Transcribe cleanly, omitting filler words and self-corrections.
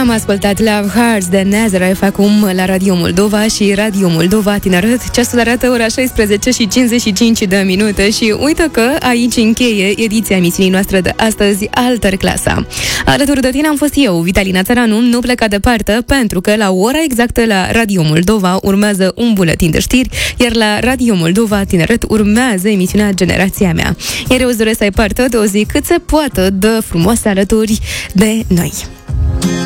Am ascultat Love Hearts de Nazareth acum la Radio Moldova și Radio Moldova Tineret. Ceasul arată ora 16 și 55 de minute și uită că aici încheie ediția emisiunii noastre de astăzi, Alter Clasa. Alături de tine am fost eu, Vitalina Țăranu, nu pleca departe, pentru că la ora exactă la Radio Moldova urmează un buletin de știri, iar la Radio Moldova Tineret urmează emisiunea Generația Mea. Iar eu îți doresc să ai parte de o zi cât se poate de frumoasă alături de noi.